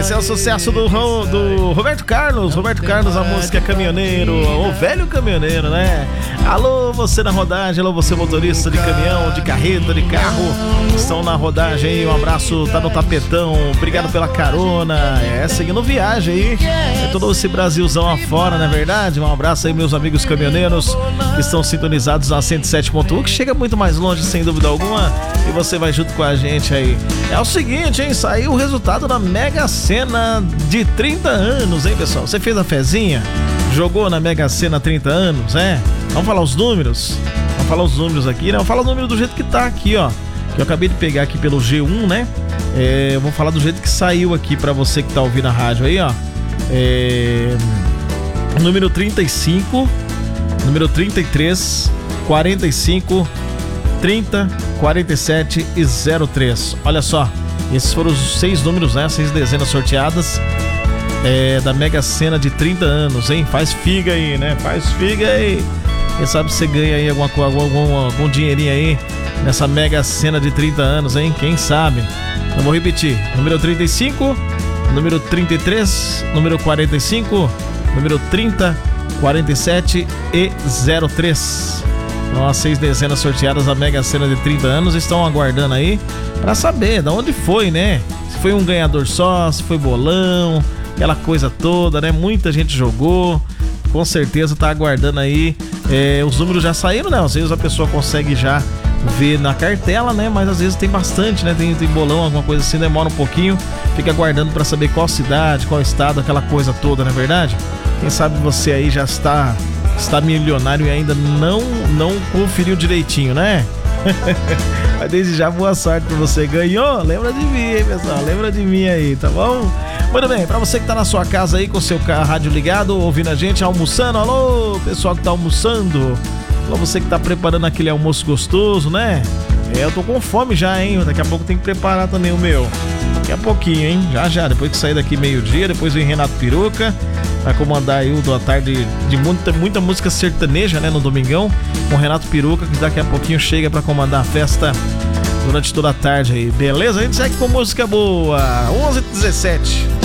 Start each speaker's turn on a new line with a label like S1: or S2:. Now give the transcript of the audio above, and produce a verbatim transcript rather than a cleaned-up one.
S1: Esse é o sucesso do, do Roberto Carlos. Roberto Carlos, a música Caminhoneiro, o velho caminhoneiro, né? Alô, você na rodagem, alô, você motorista de caminhão, de carreta, de carro, estão na rodagem aí. Um abraço, tá no tapetão. Obrigado pela carona. É, seguindo viagem aí. É todo esse Brasilzão afora, não é verdade? Um abraço aí, meus amigos caminhoneiros que estão sintonizados na cento e sete ponto um, que chega muito mais longe, sem dúvida alguma. E você vai junto com a gente aí. É o seguinte, hein? Saiu o resultado da Mega Sena de trinta anos, hein, pessoal? Você fez a fezinha? Jogou na Mega Sena trinta anos, é? Vamos falar os números? Vamos falar os números aqui, né? Vamos falar o número do jeito que tá aqui, ó. Que eu acabei de pegar aqui pelo G um, né? É, eu vou falar do jeito que saiu aqui pra você que tá ouvindo a rádio aí, ó. É... Número trinta e cinco, número trinta e três, quarenta e cinco, trinta, quarenta e sete e zero três. Olha só, esses foram os seis números, né? Seis dezenas sorteadas é, da Mega Sena de trinta anos, hein? Faz figa aí, né? Faz figa aí. Quem sabe você ganha aí alguma, algum, algum dinheirinho aí nessa Mega Sena de trinta anos, hein? Quem sabe? Eu vou repetir. Número trinta e cinco, número trinta e três, número quarenta e cinco, número trinta, quarenta e sete e zero três. Então, as seis dezenas sorteadas da Mega Sena de trinta anos estão aguardando aí pra saber de onde foi, né? Se foi um ganhador só, se foi bolão, aquela coisa toda, né? Muita gente jogou, com certeza tá aguardando aí. É, os números já saíram, né? Às vezes a pessoa consegue já ver na cartela, né? Mas às vezes tem bastante, né? Tem, tem bolão, alguma coisa assim, demora um pouquinho. Fica aguardando pra saber qual cidade, qual estado, aquela coisa toda, não é verdade? Quem sabe você aí já está... está milionário e ainda não, não conferiu direitinho, né? Mas desde já, boa sorte pra você. Ganhou? Lembra de mim, hein, pessoal? Lembra de mim aí, tá bom? Muito bem, pra você que tá na sua casa aí com o seu rádio ligado, ouvindo a gente, almoçando. Alô, pessoal que tá almoçando. Alô, você que tá preparando aquele almoço gostoso, né? É, eu tô com fome já, hein? Daqui a pouco tem que preparar também o meu. Daqui a pouquinho, hein? Já, já. Depois que sair daqui meio-dia, depois vem Renato Peruca. Vai comandar aí o da tarde de muita, muita música sertaneja, né? No domingão, com Renato Peruca, que daqui a pouquinho chega pra comandar a festa durante toda a tarde aí. Beleza? A gente segue com música boa. onze e dezessete.